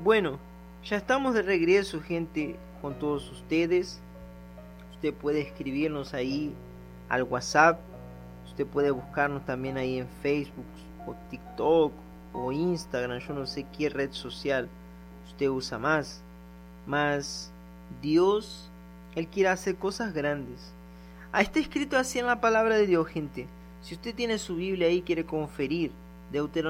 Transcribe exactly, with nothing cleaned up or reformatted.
Bueno, ya estamos de regreso, gente, con todos ustedes. Usted puede escribirnos ahí al WhatsApp. Usted puede buscarnos también ahí en Facebook o TikTok o Instagram. Yo no sé qué red social usted usa más. Más Dios, Él quiere hacer cosas grandes. Ah, está escrito así en la palabra de Dios, gente. Si usted tiene su Biblia ahí, quiere conferir Deuteronomio